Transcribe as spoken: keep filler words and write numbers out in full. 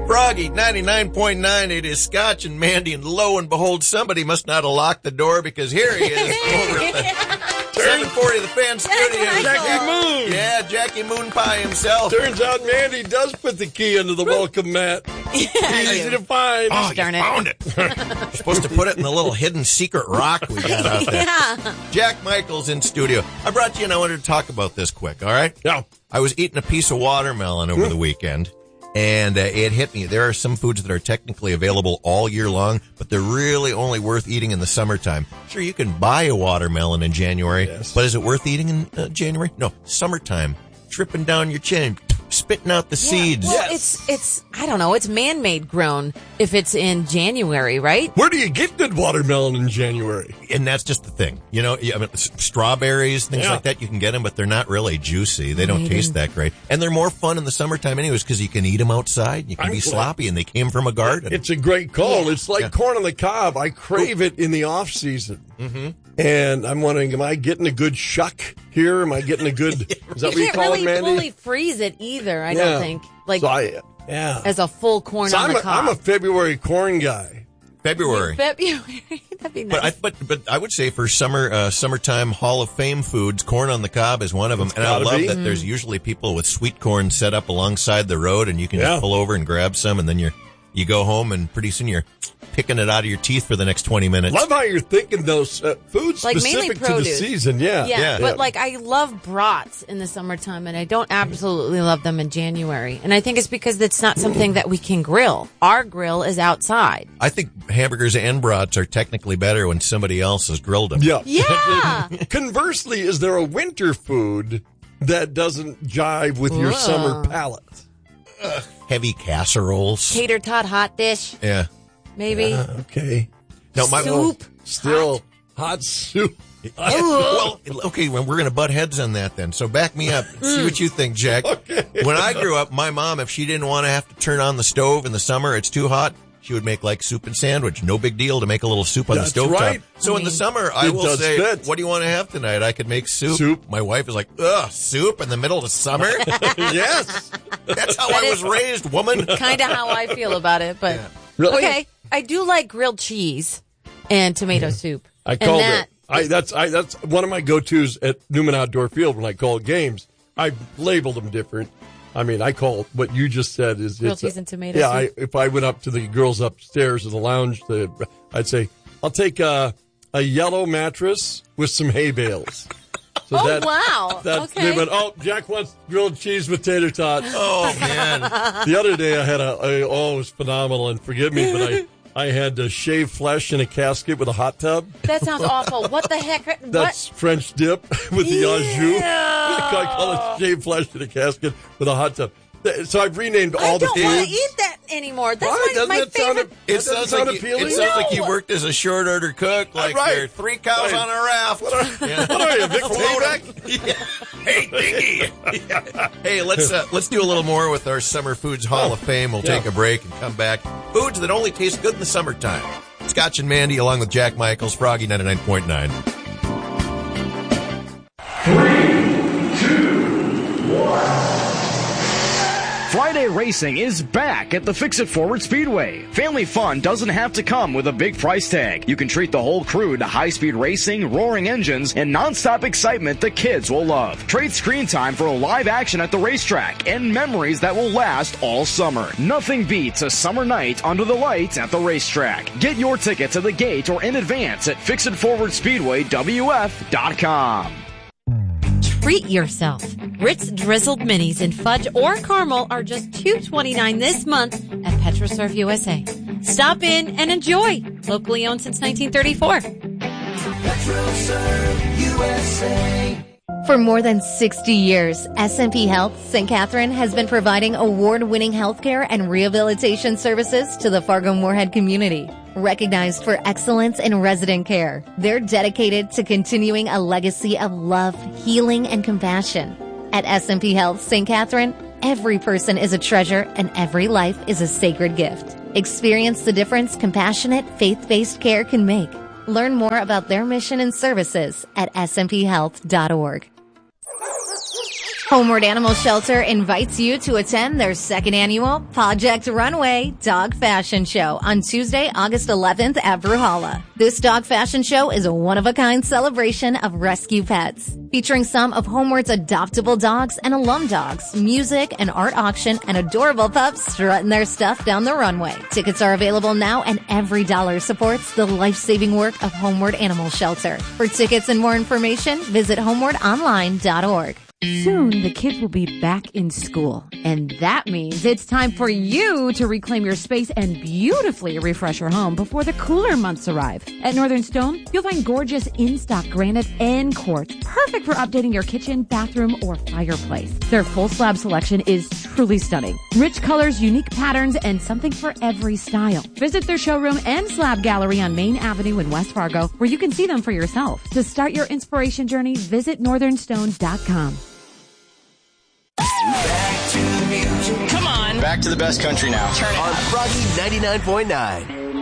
Froggy, ninety-nine point nine, it is Scotch and Mandy, and lo and behold, somebody must not have locked the door because here he is over at the seven forty of the Fan Studio. Jackie Moon. Yeah, Jackie Moon Pie himself. Turns out Mandy does put the key under the welcome mat. Yeah, easy to find. Oh, Darn you it. found it. You're supposed to put it in the little hidden secret rock we got out there. Yeah. Jack Michaels in studio. I brought you in. I wanted to talk about this quick, all right? Yeah. I was eating a piece of watermelon over the weekend, and uh, it hit me. There are some foods that are technically available all year long, but they're really only worth eating in the summertime. Sure, you can buy a watermelon in January, Yes. but is it worth eating in uh, January? No, summertime. Tripping down your chin, spitting out the seeds. Well, Yes. it's, it's, I don't know, it's man-made grown if it's in January, right? Where do you get good watermelon in January? And that's just the thing. You know, I mean, s- strawberries, things Yeah. like that, you can get them, but they're not really juicy. They don't Right. taste that great. And they're more fun in the summertime anyways because you can eat them outside. You can I'm be glad- sloppy, and they came from a garden. It's a great call. It's like Yeah. corn on the cob. I crave it in the off season. Mm-hmm. And I'm wondering, am I getting a good shuck here? Am I getting a good, is that what You you can't call really it, Mandy? fully freeze it either, I Yeah. don't think. Like, So I, yeah. as a full corn So on I'm the a, cob. I'm a February corn guy. February. February. That'd be nice. But I, but but I would say for summer uh, summertime Hall of Fame foods, corn on the cob is one of them, It's and I gotta love be. that there's usually people with sweet corn set up alongside the road, and you can Yeah. just pull over and grab some, and then you're you go home, and pretty soon you're picking it out of your teeth for the next twenty minutes. Love how you're thinking those uh, foods Like mainly specific to the produce. season. Yeah. Yeah, Yeah. but like I love brats in the summertime, and I don't absolutely love them in January. And I think it's because it's not something that we can grill. Our grill is outside. I think hamburgers and brats are technically better when somebody else has grilled them. Yeah. Yeah. Conversely, is there a winter food that doesn't jive with your Whoa. summer palate? Heavy casseroles. Tater tot hot dish, Yeah. maybe. Okay. No, my Soup. Still hot, soup. Well, okay, well, we're going to butt heads on that then. So back me up. See what you think, Jack. Okay. When I grew up, my mom, if she didn't want to have to turn on the stove in the summer, it's too hot, she would make like soup and sandwich. No big deal to make a little soup on That's the stovetop. right. So I in the mean, summer, I it will does say, fit. what do you want to have tonight? I could make soup. Soup. My wife is like, ugh, soup in the middle of summer? Yes. That's how That I is- was raised, woman. Kind of how I feel about it, but Really? okay. I do like grilled cheese and tomato soup. I And called that it. I that's I that's one of my go-tos at Newman Outdoor Field when I call games. I labeled them different. I mean, I call what you just said is Grilled it's a- cheese and tomato Yeah, soup. I, if I went up to the girls upstairs in the lounge, the, I'd say I'll take a, a yellow mattress with some hay bales. So Oh, wow. That's, Okay. They went, oh, Jack wants grilled cheese with tater tots. Oh, man. The other day I had a, a oh, it was phenomenal, and forgive me, but I, I had uh, shaved flesh in a casket with a hot tub. That sounds awful. What the heck? What? That's French dip with the au jus. Ew. I call it shaved flesh in a casket with a hot tub. So I've renamed all I the don't foods. want to eat that anymore. That's Why? my, Doesn't my it sound favorite. That It doesn't sounds, sound like you, appealing? it sounds like you No. worked as a short order cook, like Right. you're three cows Right. on a raft. Yeah. What are you, Vic Tayback? Yeah. Hey, dingy. Yeah. Hey, let's uh, let's do a little more with our Summer Foods Hall of Fame. We'll Yeah. take a break and come back. Foods that only taste good in the summertime. Scotch and Mandy, along with Jack Michaels, Froggy ninety-nine point nine. Friday Racing is back at the Fix-It Forward Speedway. Family fun doesn't have to come with a big price tag. You can treat the whole crew to high-speed racing, roaring engines, and non-stop excitement the kids will love. Trade screen time for live action at the racetrack and memories that will last all summer. Nothing beats a summer night under the lights at the racetrack. Get your tickets at the gate or in advance at fix it forward speedway w f dot com. Treat yourself. Ritz Drizzled Minis in fudge or caramel are just two dollars and twenty-nine cents this month at PetroServe U S A. Stop in and enjoy. Locally owned since nineteen thirty-four. PetroServe U S A. For more than sixty years, S and P Health Saint Catherine has been providing award-winning healthcare and rehabilitation services to the Fargo-Moorhead community. Recognized for excellence in resident care, they're dedicated to continuing a legacy of love, healing, and compassion. At S and P Health Saint Catherine, every person is a treasure and every life is a sacred gift. Experience the difference compassionate, faith-based care can make. Learn more about their mission and services at s m p health dot org. Homeward Animal Shelter invites you to attend their second annual Project Runway Dog Fashion Show on Tuesday, August eleventh at Bruhala. This dog fashion show is a one-of-a-kind celebration of rescue pets, featuring some of Homeward's adoptable dogs and alum dogs, music, an art auction, and adorable pups strutting their stuff down the runway. Tickets are available now, and every dollar supports the life-saving work of Homeward Animal Shelter. For tickets and more information, visit homeward online dot org. Soon, the kids will be back in school, and that means it's time for you to reclaim your space and beautifully refresh your home before the cooler months arrive. At Northern Stone, you'll find gorgeous in-stock granite and quartz, perfect for updating your kitchen, bathroom, or fireplace. Their full slab selection is truly stunning. Rich colors, unique patterns, and something for every style. Visit their showroom and slab gallery on Main Avenue in West Fargo, where you can see them for yourself. To start your inspiration journey, visit northern stone dot com. Back to the music. Come on. Back to the best country now. Turn it on Froggy ninety-nine point nine.